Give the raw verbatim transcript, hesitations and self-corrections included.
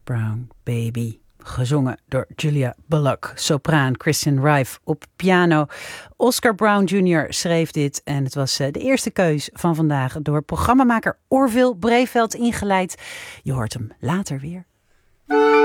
Brown Baby. Gezongen door Julia Bullock, sopraan, Christian Rife op piano. Oscar Brown junior schreef dit en het was de eerste keus van vandaag door programmamaker Orville Breveld ingeleid. Je hoort hem later weer.